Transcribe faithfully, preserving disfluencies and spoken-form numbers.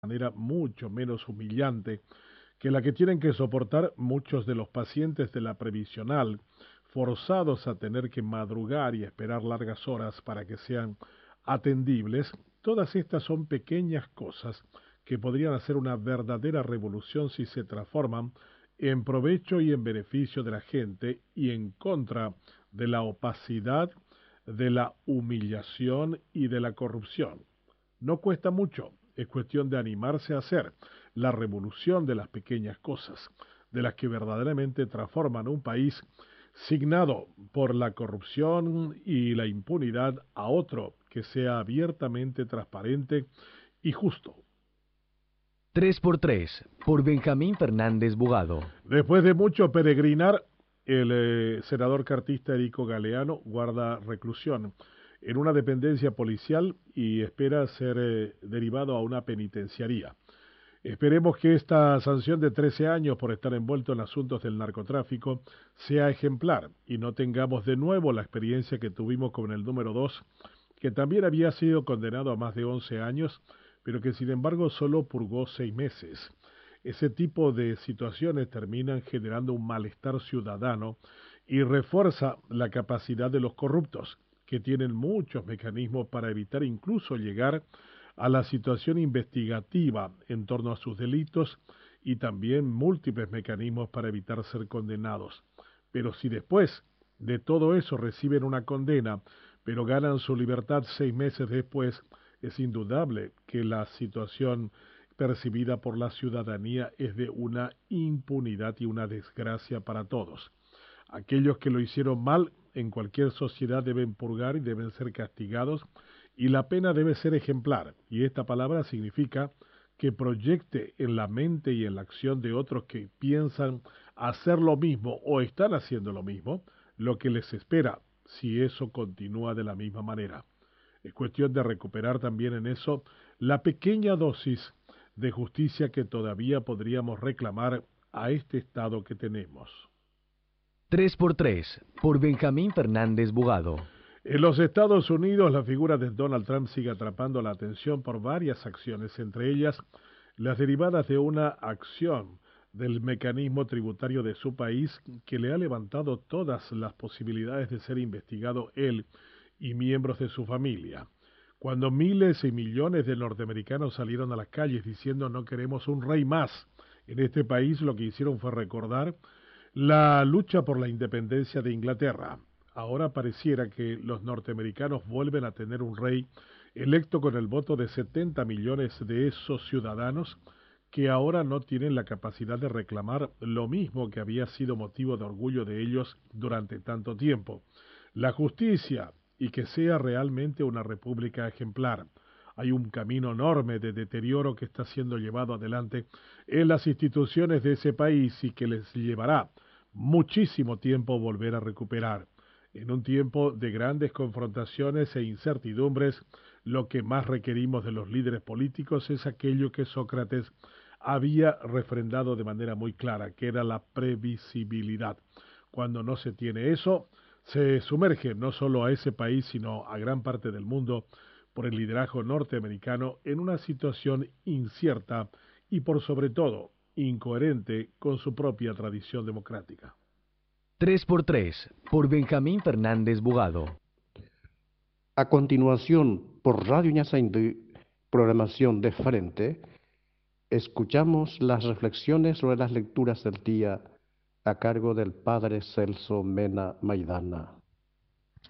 manera mucho menos humillante que la que tienen que soportar muchos de los pacientes de la previsional, forzados a tener que madrugar y esperar largas horas para que sean atendibles. Todas estas son pequeñas cosas que podrían hacer una verdadera revolución si se transforman en provecho y en beneficio de la gente y en contra de la opacidad, de la humillación y de la corrupción. No cuesta mucho, es cuestión de animarse a hacer la revolución de las pequeñas cosas, de las que verdaderamente transforman un país signado por la corrupción y la impunidad a otro que sea abiertamente transparente y justo. Tres por tres, por Benjamín Fernández Bugado. Después de mucho peregrinar, el eh, senador cartista Erico Galeano guarda reclusión en una dependencia policial y espera ser eh, derivado a una penitenciaría. Esperemos que esta sanción de trece años por estar envuelto en asuntos del narcotráfico sea ejemplar y no tengamos de nuevo la experiencia que tuvimos con el número dos, que también había sido condenado a más de once años, pero que sin embargo solo purgó seis meses. Ese tipo de situaciones terminan generando un malestar ciudadano y refuerza la capacidad de los corruptos, que tienen muchos mecanismos para evitar incluso llegar a la situación investigativa en torno a sus delitos y también múltiples mecanismos para evitar ser condenados. Pero si después de todo eso reciben una condena, pero ganan su libertad seis meses después, es indudable que la situación percibida por la ciudadanía es de una impunidad y una desgracia para todos. Aquellos que lo hicieron mal en cualquier sociedad deben purgar y deben ser castigados, y la pena debe ser ejemplar, y esta palabra significa que proyecte en la mente y en la acción de otros que piensan hacer lo mismo o están haciendo lo mismo, lo que les espera si eso continúa de la misma manera. Es cuestión de recuperar también en eso la pequeña dosis de justicia que todavía podríamos reclamar a este Estado que tenemos. Tres por tres, por Benjamín Fernández Bugado. En los Estados Unidos, la figura de Donald Trump sigue atrapando la atención por varias acciones, entre ellas las derivadas de una acción del mecanismo tributario de su país que le ha levantado todas las posibilidades de ser investigado él y miembros de su familia. Cuando miles y millones de norteamericanos salieron a las calles diciendo no queremos un rey más en este país, lo que hicieron fue recordar la lucha por la independencia de Inglaterra. Ahora pareciera que los norteamericanos vuelven a tener un rey electo con el voto de setenta millones de esos ciudadanos que ahora no tienen la capacidad de reclamar lo mismo que había sido motivo de orgullo de ellos durante tanto tiempo: la justicia, y que sea realmente una república ejemplar. Hay un camino enorme de deterioro que está siendo llevado adelante en las instituciones de ese país y que les llevará muchísimo tiempo volver a recuperar. En un tiempo de grandes confrontaciones e incertidumbres, lo que más requerimos de los líderes políticos es aquello que Sócrates había refrendado de manera muy clara, que era la previsibilidad. Cuando no se tiene eso, se sumerge no solo a ese país, sino a gran parte del mundo, por el liderazgo norteamericano, en una situación incierta y, por sobre todo, incoherente con su propia tradición democrática. Tres por tres, por Benjamín Fernández Bugado. A continuación, por Radio Ñasaindú, programación de frente, escuchamos las reflexiones sobre las lecturas del día a cargo del padre Celso Mena Maidana.